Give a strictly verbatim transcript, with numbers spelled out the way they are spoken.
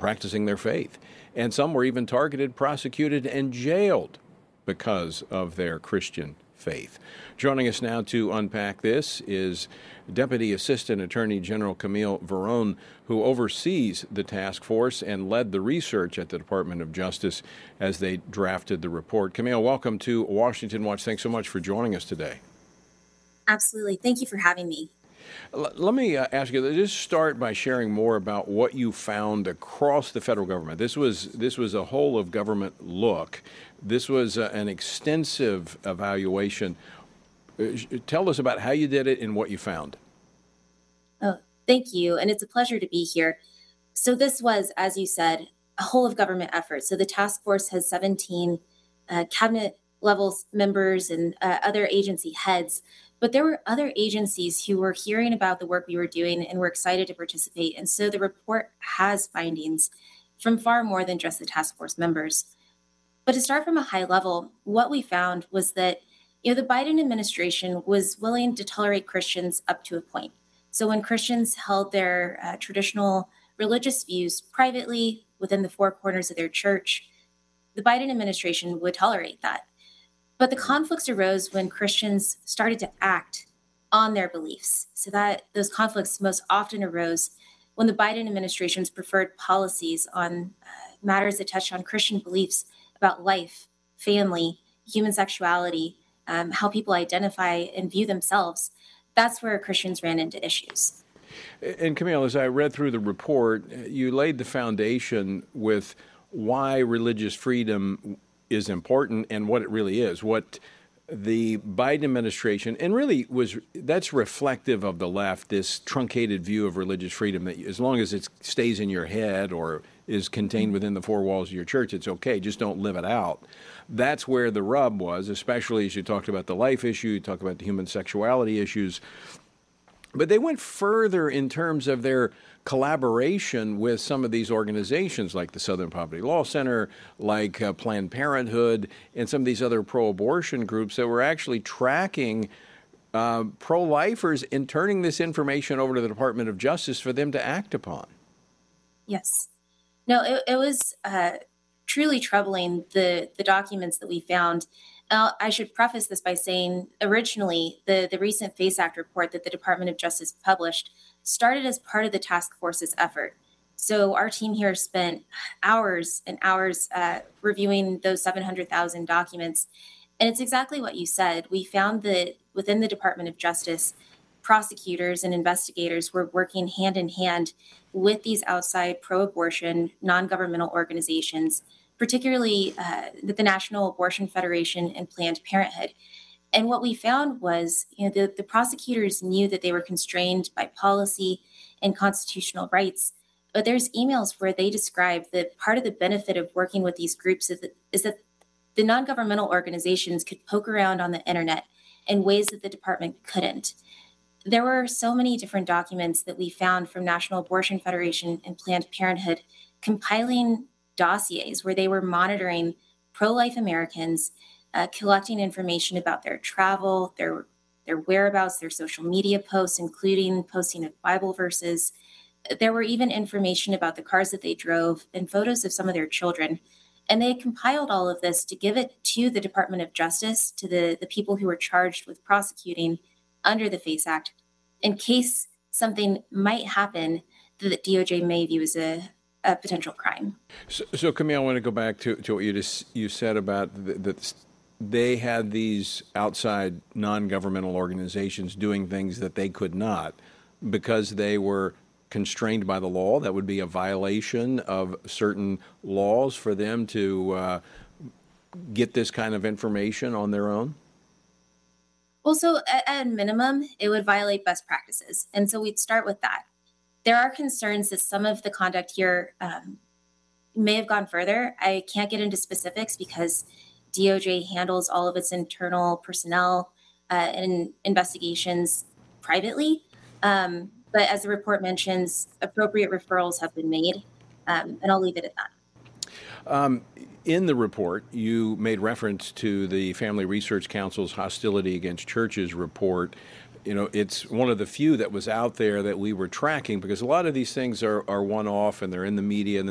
practicing their faith. And some were even targeted, prosecuted, and jailed because of their Christian faith. Joining us now to unpack this is Deputy Assistant Attorney General Camille Veron, who oversees the task force and led the research at the Department of Justice as they drafted the report. Camille, welcome to Washington Watch. Thanks so much for joining us today. Absolutely. Thank you for having me. L- let me uh, ask you, just start by sharing more about what you found across the federal government. This was this was a whole of government look. This was uh, an extensive evaluation. Uh, tell us about how you did it and what you found. Oh, thank you. And it's a pleasure to be here. So this was, as you said, a whole of government effort. So the task force has seventeen uh, cabinet level members and uh, other agency heads. But there were other agencies who were hearing about the work we were doing and were excited to participate. And so the report has findings from far more than just the task force members. But to start from a high level, what we found was that, you know, the Biden administration was willing to tolerate Christians up to a point. So when Christians held their uh, traditional religious views privately within the four corners of their church, the Biden administration would tolerate that. But the conflicts arose when Christians started to act on their beliefs. So that those conflicts most often arose when the Biden administration's preferred policies on uh, matters that touched on Christian beliefs about life, family, human sexuality, um, how people identify and view themselves, that's where Christians ran into issues. And Camille, as I read through the report, you laid the foundation with why religious freedom is important and what it really is. What the Biden administration, and really was, that's reflective of the left, this truncated view of religious freedom that as long as it stays in your head or is contained within the four walls of your church, it's okay, just don't live it out. That's where the rub was, especially as you talked about the life issue, you talked about the human sexuality issues. But they went further in terms of their collaboration with some of these organizations like the Southern Poverty Law Center, like uh, Planned Parenthood, and some of these other pro-abortion groups that were actually tracking uh, pro-lifers and turning this information over to the Department of Justice for them to act upon. Yes. No, it, it was uh, truly troubling, the, the documents that we found. Uh, I should preface this by saying originally the, the recent FACE Act report that the Department of Justice published started as part of the task force's effort. So our team here spent hours and hours uh, reviewing those seven hundred thousand documents. And it's exactly what you said. We found that within the Department of Justice, prosecutors and investigators were working hand in hand with these outside pro-abortion, non-governmental organizations, particularly uh, the National Abortion Federation and Planned Parenthood. And what we found was, you know, the, the prosecutors knew that they were constrained by policy and constitutional rights. But there's emails where they describe that part of the benefit of working with these groups is that, is that the non-governmental organizations could poke around on the internet in ways that the department couldn't. There were so many different documents that we found from National Abortion Federation and Planned Parenthood compiling dossiers where they were monitoring pro-life Americans, uh, collecting information about their travel, their their whereabouts, their social media posts, including posting of Bible verses. There were even information about the cars that they drove and photos of some of their children. And they compiled all of this to give it to the Department of Justice, to the, the people who were charged with prosecuting under the FACE Act, in case something might happen that the D O J may view as a a potential crime. So, so Camille, I want to go back to, to what you just you said about that the, they had these outside non-governmental organizations doing things that they could not because they were constrained by the law. That would be a violation of certain laws for them to uh, get this kind of information on their own. Well, so at, at a minimum, it would violate best practices. And so we'd start with that. There are concerns that some of the conduct here um, may have gone further. I can't get into specifics because D O J handles all of its internal personnel uh, and investigations privately. Um, but as the report mentions, appropriate referrals have been made, um, and I'll leave it at that. Um, in the report, you made reference to the Family Research Council's Hostility Against Churches report. You know, it's one of the few that was out there that we were tracking because a lot of these things are, are one-off and they're in the media and